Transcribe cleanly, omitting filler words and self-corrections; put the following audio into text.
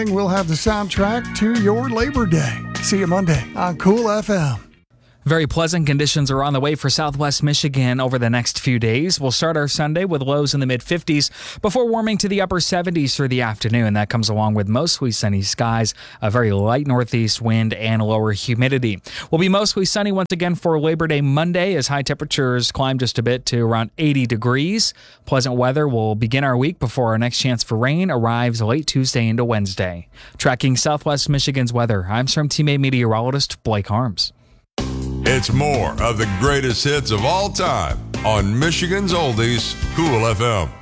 We'll have the soundtrack to your Labor Day. See you Monday on Cool FM. Very pleasant conditions are on the way for Southwest Michigan over the next few days. We'll start our Sunday with lows in the mid-50s before warming to the upper 70s through the afternoon. That comes along with mostly sunny skies, a very light northeast wind, and lower humidity. We'll be mostly sunny once again for Labor Day Monday as high temperatures climb just a bit to around 80 degrees. Pleasant weather will begin our week before our next chance for rain arrives late Tuesday into Wednesday. Tracking Southwest Michigan's weather, I'm SRM teammate meteorologist Blake Harms. It's more of the greatest hits of all time on Michigan's Oldies, Cool FM.